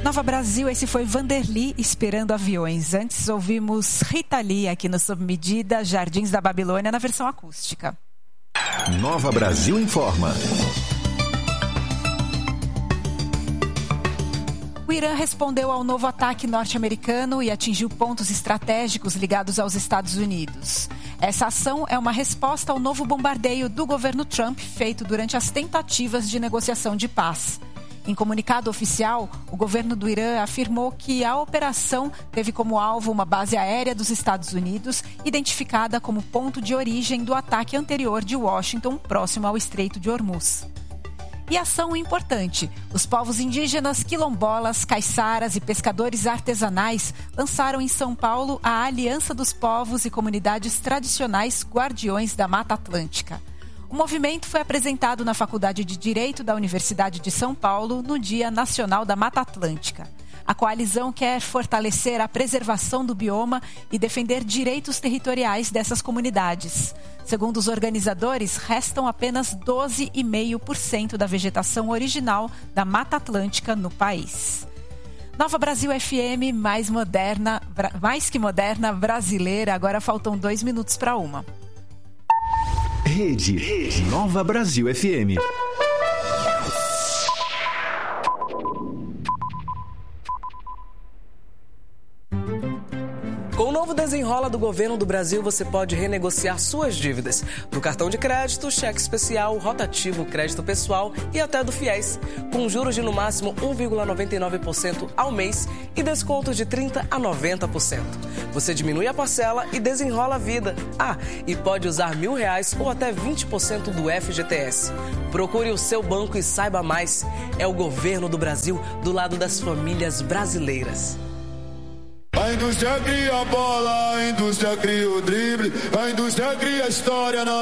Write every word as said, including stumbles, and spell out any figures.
Nova Brasil, esse foi Vanderly Esperando Aviões. Antes ouvimos Rita Lee aqui no Sob Medida, Jardins da Babilônia, na versão acústica. Nova Brasil informa. O Irã respondeu ao novo ataque norte-americano e atingiu pontos estratégicos ligados aos Estados Unidos. Essa ação é uma resposta ao novo bombardeio do governo Trump feito durante as tentativas de negociação de paz. Em comunicado oficial, o governo do Irã afirmou que a operação teve como alvo uma base aérea dos Estados Unidos, identificada como ponto de origem do ataque anterior de Washington, próximo ao Estreito de Hormuz. E ação importante: os povos indígenas, quilombolas, caiçaras e pescadores artesanais lançaram em São Paulo a Aliança dos Povos e Comunidades Tradicionais Guardiões da Mata Atlântica. O movimento foi apresentado na Faculdade de Direito da Universidade de São Paulo no Dia Nacional da Mata Atlântica. A coalizão quer fortalecer a preservação do bioma e defender direitos territoriais dessas comunidades. Segundo os organizadores, restam apenas doze vírgula cinco por cento da vegetação original da Mata Atlântica no país. Nova Brasil F M, mais moderna, mais que moderna, brasileira. Agora faltam dois minutos para uma. Rede, Rede Nova Brasil F M. Com o novo Desenrola do Governo do Brasil, você pode renegociar suas dívidas do cartão de crédito, cheque especial, rotativo, crédito pessoal e até do FIES, com juros de no máximo um vírgula noventa e nove por cento ao mês e descontos de trinta por cento a noventa por cento. Você diminui a parcela e desenrola a vida. Ah, e pode usar mil reais ou até vinte por cento do F G T S. Procure o seu banco e saiba mais. É o Governo do Brasil do lado das famílias brasileiras. A indústria cria a bola, a indústria cria o drible, a indústria cria a história na